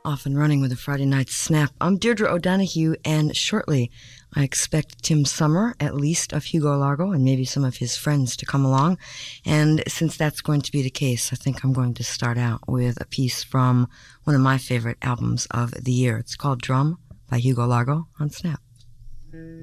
Off and running with a Friday night snap. I'm Deirdre O'Donoghue, and shortly I expect Tim Summer, at least of Hugo Largo, and maybe some of his friends to come along. And since that's going to be the case, I think I'm going to start out with a piece from one of my favorite albums of the year. It's called Drum by Hugo Largo on Snap.